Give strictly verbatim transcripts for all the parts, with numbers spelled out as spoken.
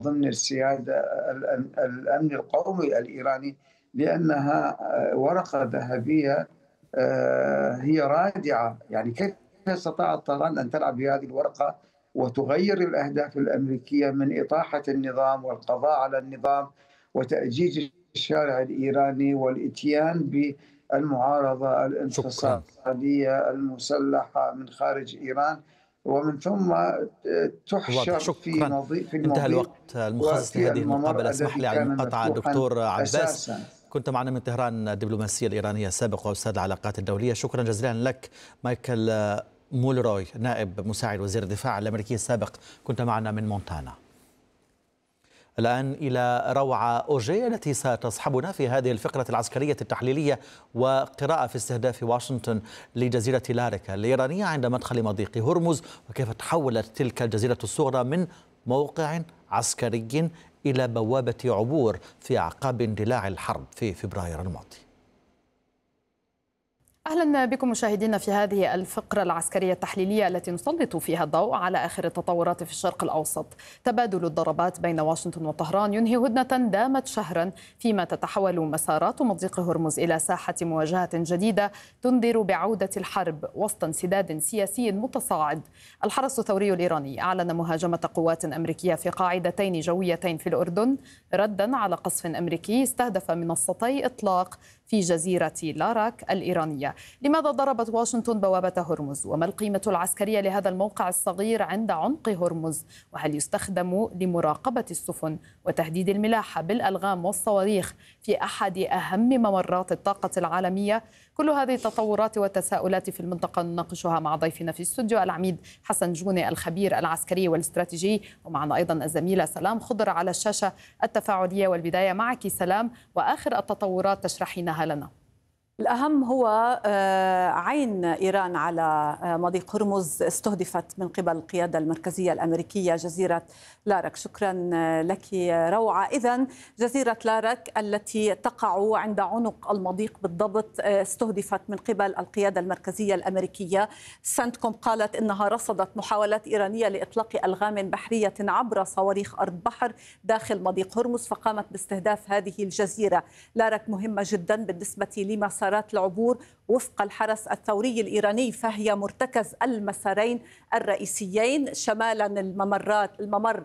ضمن السيادة الأم الأمن القومي الإيراني، لأنها آآ ورقة ذهبية آآ هي رادعة. يعني كيف استطاعت طهران أن تلعب بهذه الورقة وتغيّر الأهداف الأمريكية من إطاحة النظام والقضاء على النظام وتأجيج الشارع الإيراني والإتيان بالمعارضة شكرا. الانفصالية المسلحة من خارج إيران، ومن ثم ت واضح، تُحشر في شكرا. مضي في انتهى المضيق الوقت المخصص وفي لهذه الممر المقابلة. اسمح الذي لي على كان المقاطعة مفتوحًا دكتور عباس، أساسًا. كنت معنا من طهران الدبلوماسية الإيرانية السابق وأستاذ العلاقات الدولية. شكرا جزيلا لك. مايكل مولروي، نائب مساعد وزير الدفاع الأمريكي السابق، كنت معنا من مونتانا. الآن إلى روعة أوجي التي ستصحبنا في هذه الفقرة العسكرية التحليلية وقراءة في استهداف واشنطن لجزيرة لاريكا الإيرانية عند مدخل مضيق هرمز، وكيف تحولت تلك الجزيرة الصغرى من موقع عسكري إلى بوابة عبور في أعقاب اندلاع الحرب في فبراير الماضي. أهلا بكم مشاهدينا في هذه الفقرة العسكرية التحليلية التي نسلط فيها الضوء على آخر التطورات في الشرق الأوسط. تبادل الضربات بين واشنطن وطهران ينهي هدنة دامت شهرا، فيما تتحول مسارات مضيق هرمز إلى ساحة مواجهة جديدة تنذر بعودة الحرب وسط انسداد سياسي متصاعد. الحرس الثوري الإيراني أعلن مهاجمة قوات أمريكية في قاعدتين جويتين في الأردن ردا على قصف أمريكي استهدف منصتي إطلاق في جزيرة لاراك الإيرانية. لماذا ضربت واشنطن بوابة هرمز؟ وما القيمة العسكرية لهذا الموقع الصغير عند عمق هرمز؟ وهل يستخدم لمراقبة السفن وتهديد الملاحة بالألغام والصواريخ في أحد أهم ممرات الطاقة العالمية؟ كل هذه التطورات والتساؤلات في المنطقة نناقشها مع ضيفنا في الاستوديو العميد حسن جوني الخبير العسكري والاستراتيجي، ومعنا أيضا الزميلة سلام خضر على الشاشة التفاعلية. والبداية معك سلام، وآخر التطورات تشرحينها لنا. الأهم هو عين إيران على مضيق هرمز استهدفت من قبل القيادة المركزية الأمريكية جزيرة لارك. شكرا لك روعة. إذن جزيرة لارك التي تقع عند عنق المضيق بالضبط استهدفت من قبل القيادة المركزية الأمريكية. سنتكوم قالت إنها رصدت محاولات إيرانية لإطلاق ألغام بحرية عبر صواريخ أرض بحر داخل مضيق هرمز، فقامت باستهداف هذه الجزيرة. لارك مهمة جدا بالنسبة لمسارات العبور وفق الحرس الثوري الإيراني، فهي مرتكز المسارين الرئيسيين. شمالا الممرات الممر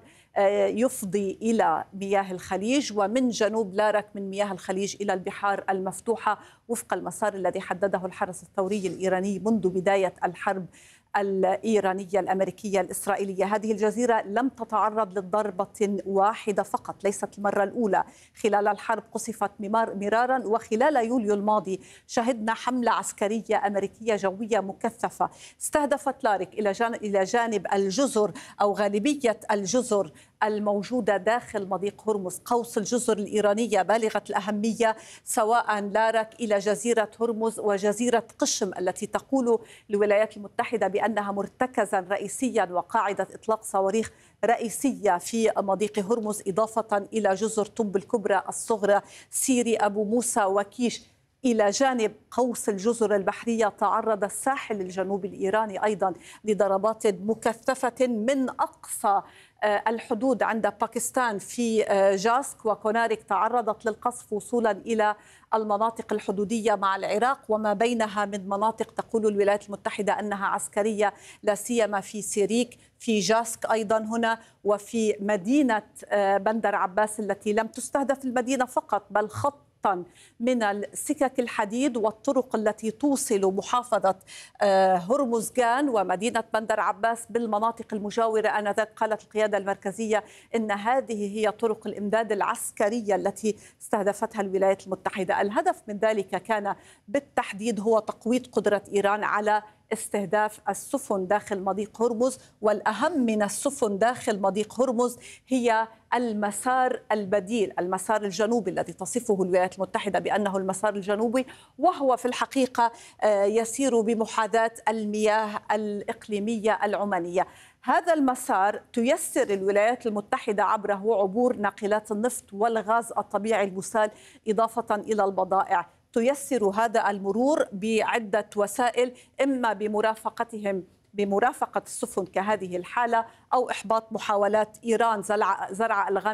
يفضي إلى مياه الخليج، ومن جنوب لارك من مياه الخليج إلى البحار المفتوحة وفق المسار الذي حدده الحرس الثوري الإيراني منذ بداية الحرب الإيرانية الأمريكية الإسرائيلية. هذه الجزيرة لم تتعرض لضربة واحدة فقط، ليست المرة الأولى. خلال الحرب قصفت مرارا، وخلال يوليو الماضي شهدنا حملة عسكرية أمريكية جوية مكثفة استهدفت لارك إلى جانب الجزر أو غالبية الجزر الموجودة داخل مضيق هرمز. قوس الجزر الإيرانية بالغة الأهمية، سواء لارك إلى جزيرة هرمز وجزيرة قشم التي تقول الولايات المتحدة بأنها مرتكزا رئيسيا وقاعدة إطلاق صواريخ رئيسية في مضيق هرمز، إضافة إلى جزر طب الكبرى الصغرى، سيري، أبو موسى، وكيش. إلى جانب قوس الجزر البحرية تعرض الساحل الجنوبي الإيراني أيضا لضربات مكثفة من أقصى الحدود عند باكستان في جاسك، وكونارك تعرضت للقصف وصولا إلى المناطق الحدودية مع العراق وما بينها من مناطق تقول الولايات المتحدة أنها عسكرية، لا سيما في سيريك، في جاسك أيضا هنا، وفي مدينة بندر عباس التي لم تستهدف المدينة فقط بل خط من السكك الحديد والطرق التي توصل محافظة هرمزغان ومدينة بندر عباس بالمناطق المجاورة. آنذاك قالت القيادة المركزية إن هذه هي طرق الإمداد العسكرية التي استهدفتها الولايات المتحدة. الهدف من ذلك كان بالتحديد هو تقويض قدرة إيران على استهداف السفن داخل مضيق هرمز، والأهم من السفن داخل مضيق هرمز هي المسار البديل، المسار الجنوبي الذي تصفه الولايات المتحدة بأنه المسار الجنوبي، وهو في الحقيقة يسير بمحاذاة المياه الإقليمية العمانية. هذا المسار تيسر الولايات المتحدة عبره عبور ناقلات النفط والغاز الطبيعي المسال، إضافة إلى البضائع. تيسر هذا المرور بعدة وسائل، إما بمرافقتهم بمرافقة السفن كهذه الحالة، أو إحباط محاولات إيران زرع زرع ألغام